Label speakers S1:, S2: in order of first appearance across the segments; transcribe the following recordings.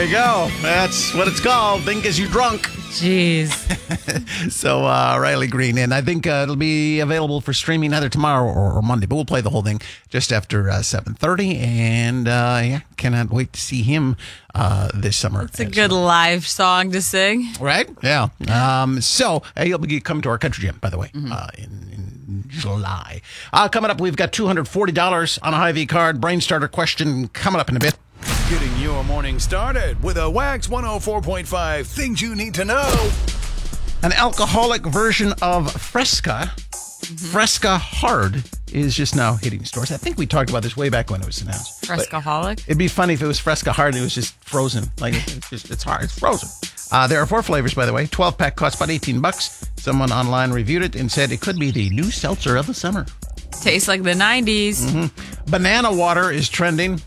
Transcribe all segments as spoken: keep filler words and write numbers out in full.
S1: you go. That's what it's called. Think as you drunk.
S2: Jeez.
S1: So uh, Riley Green, and I think uh, it'll be available for streaming either tomorrow or, or Monday, but we'll play the whole thing just after uh, seven thirty, and uh, yeah, cannot wait to see him uh, this summer.
S2: It's a good live song to sing.
S1: Right? Yeah. Um, so uh, he'll be coming to our country gym, by the way, mm-hmm. uh, in, in July. Uh, coming up, we've got two hundred forty dollars on a Hy-Vee card. Brain starter question coming up in a bit.
S3: Getting your morning started with a Wax one oh four point five Things You Need to Know.
S1: An alcoholic version of Fresca, mm-hmm. Fresca Hard, is just now hitting stores. I think we talked about this way back when it was announced.
S2: Fresca-holic?
S1: It'd be funny if it was Fresca Hard and it was just frozen. Like, it's just, it's hard. It's frozen. Uh, there are four flavors, by the way. twelve-pack costs about eighteen bucks. Someone online reviewed it and said it could be the new seltzer of the summer.
S2: Tastes like the nineties.
S1: Mm-hmm. Banana water is trending.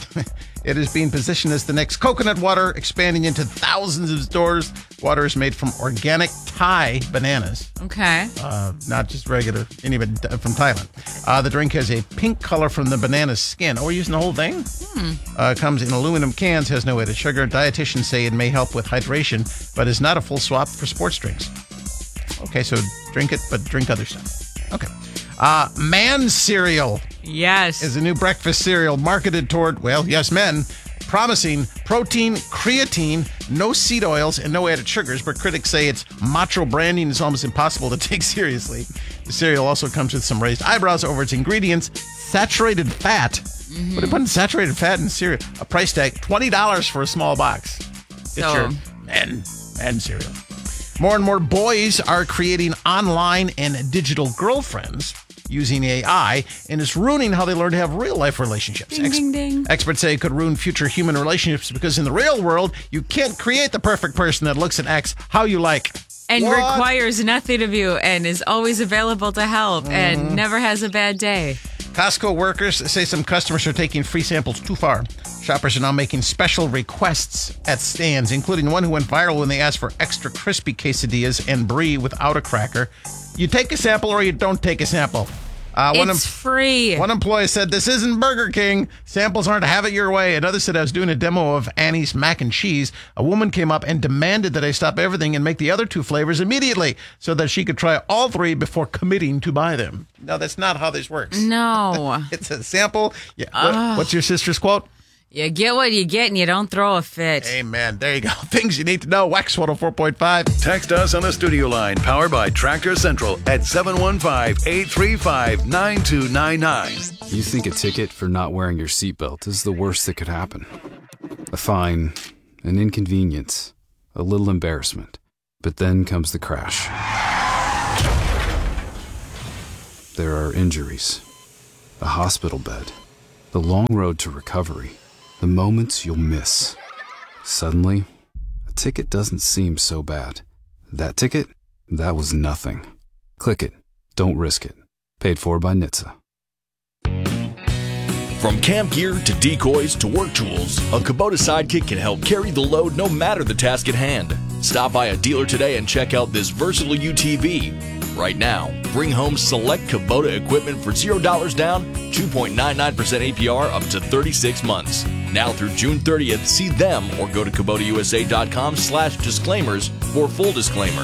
S1: It is being positioned as the next coconut water, expanding into thousands of stores. Water is made from organic Thai bananas.
S2: Okay.
S1: Uh, not just regular, anybody from Thailand. Uh, the drink has a pink color from the banana's skin. Oh, we're using the whole thing?
S2: Hmm.
S1: Uh, comes in aluminum cans, has no added sugar. Dietitians say it may help with hydration, but is not a full swap for sports drinks. Okay, so drink it, but drink other stuff. Okay. Uh, Man cereal.
S2: Yes.
S1: Is a new breakfast cereal marketed toward, well, yes, men, promising protein, creatine, no seed oils, and no added sugars, but critics say its macho branding is almost impossible to take seriously. The cereal also comes with some raised eyebrows over its ingredients, saturated fat. Mm-hmm. What are you putting saturated fat in cereal? A price tag, twenty dollars for a small box. It's
S2: so.
S1: your men, men cereal. More and more boys are creating online and digital girlfriends using A I, and it's ruining how they learn to have real-life relationships.
S2: Ding,
S1: Ex-
S2: ding, ding.
S1: Experts say it could ruin future human relationships because in the real world, you can't create the perfect person that looks and acts how you like.
S2: And
S1: What?
S2: requires nothing of you and is always available to help mm-hmm. and never has a bad day.
S1: Costco workers say some customers are taking free samples too far. Shoppers are now making special requests at stands, including one who went viral when they asked for extra crispy quesadillas and brie without a cracker. You take a sample or you don't take a sample. Uh, one
S2: it's
S1: em-
S2: free.
S1: One employee said, "This isn't Burger King. Samples aren't have it your way." Another said, "I was doing a demo of Annie's mac and cheese. A woman came up and demanded that I stop everything and make the other two flavors immediately so that she could try all three before committing to buy them." No, that's not how this works.
S2: No.
S1: It's a sample. Yeah. What, what's your sister's quote?
S2: You get what you get and you don't throw a fit.
S1: Amen. There you go. Things you need to know. Wax one oh four point five.
S3: Text us on the studio line powered by Tractor Central at seven one five, eight three five, nine two nine nine.
S4: You think a ticket for not wearing your seatbelt is the worst that could happen. A fine, an inconvenience, a little embarrassment. But then comes the crash. There are injuries, a hospital bed, the long road to recovery. The moments you'll miss. Suddenly, a ticket doesn't seem so bad. That ticket? That was nothing. Click it. Don't risk it. Paid for by N H T S A.
S5: From camp gear to decoys to work tools, a Kubota Sidekick can help carry the load no matter the task at hand. Stop by a dealer today and check out this versatile U T V. Right now, bring home select Kubota equipment for zero dollars down, two point nine nine percent A P R up to thirty-six months. Now through June thirtieth, see them or go to Kubota U S A dot com slash disclaimers for full disclaimer.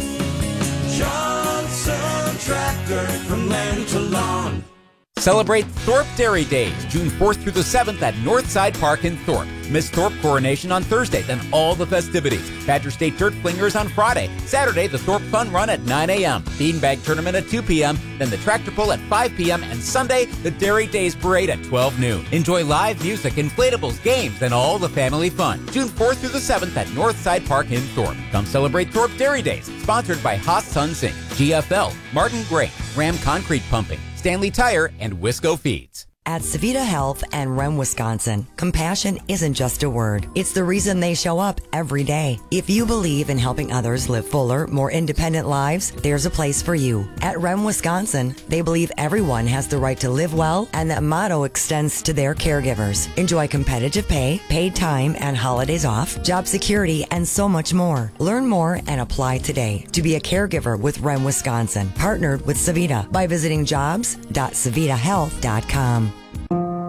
S6: Johnson Tractor, from land to lawn.
S7: Celebrate Thorpe Dairy Days, June fourth through the seventh at Northside Park in Thorpe. Miss Thorpe Coronation on Thursday, then all the festivities. Badger State Dirt Flingers on Friday. Saturday, the Thorpe Fun Run at nine a.m. Beanbag Tournament at two p.m., then the Tractor Pull at five p.m., and Sunday, the Dairy Days Parade at twelve noon. Enjoy live music, inflatables, games, and all the family fun. June fourth through the seventh at Northside Park in Thorpe. Come celebrate Thorpe Dairy Days, sponsored by Haas Sun Sing, G F L, Martin Gray, Ram Concrete Pumping, Stanley Tire, and Wisco Feeds.
S8: At Savita Health and Rem, Wisconsin, compassion isn't just a word. It's the reason they show up every day. If you believe in helping others live fuller, more independent lives, there's a place for you. At Rem, Wisconsin, they believe everyone has the right to live well, and that motto extends to their caregivers. Enjoy competitive pay, paid time and holidays off, job security, and so much more. Learn more and apply today to be a caregiver with Rem, Wisconsin, partnered with Savita by visiting jobs dot savita health dot com.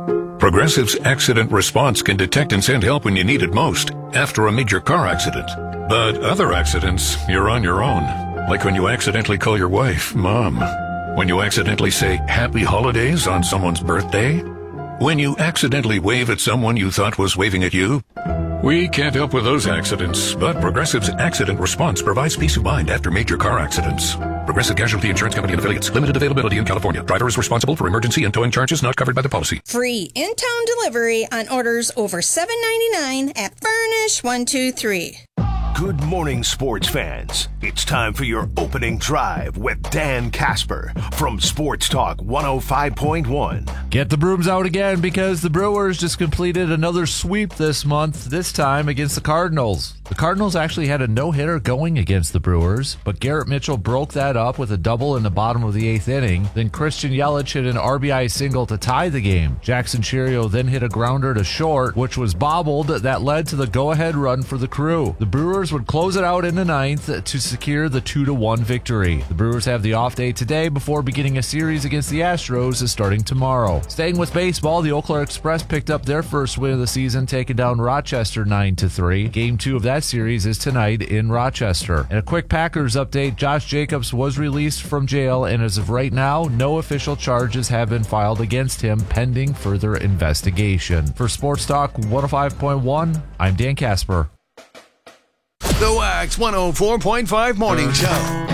S9: Progressive's accident response can detect and send help when you need it most, after a major car accident. But other accidents, you're on your own. Like when you accidentally call your wife Mom. When you accidentally say Happy Holidays on someone's birthday. When you accidentally wave at someone you thought was waving at you. We can't help with those accidents, but Progressive's accident response provides peace of mind after major car accidents. Progressive Casualty Insurance Company and Affiliates. Limited availability in California. Driver is responsible for emergency and towing charges not covered by the policy.
S10: Free in-town delivery on orders over seven ninety-nine at Furnish one two three.
S11: Good morning, sports fans. It's time for your opening drive with Dan Casper from Sports Talk one oh five point one.
S12: Get the brooms out again because the Brewers just completed another sweep this month, this time against the Cardinals. The Cardinals actually had a no-hitter going against the Brewers, but Garrett Mitchell broke that up with a double in the bottom of the eighth inning. Then Christian Yelich hit an R B I single to tie the game. Jackson Chourio then hit a grounder to short, which was bobbled. That led to the go-ahead run for the Crew. The Brewers would close it out in the ninth to secure the two to one victory. The Brewers have the off day today before beginning a series against the Astros starting tomorrow. Staying with baseball, the Eau Claire Express picked up their first win of the season, taking down Rochester nine to three. Game two of that series is tonight in Rochester. And a quick Packers update, Josh Jacobs was released from jail, and as of right now, no official charges have been filed against him pending further investigation. For Sports Talk one oh five point one, I'm Dan Casper.
S3: The Wax one oh four point five Morning Show.